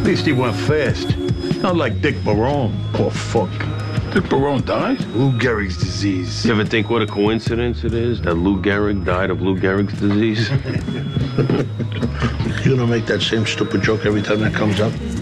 At least he went fast. Not like Dick Barone. Poor fuck. Dick Barone died? Lou Gehrig's disease. You ever think what a coincidence it is that Lou Gehrig died of Lou Gehrig's disease? You gonna make that same stupid joke every time that comes up?